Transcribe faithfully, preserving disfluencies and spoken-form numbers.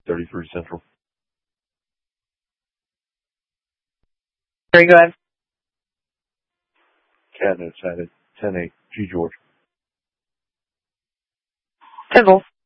thirty-three Central. Very good. Catnip at ten eight, G George. Civil.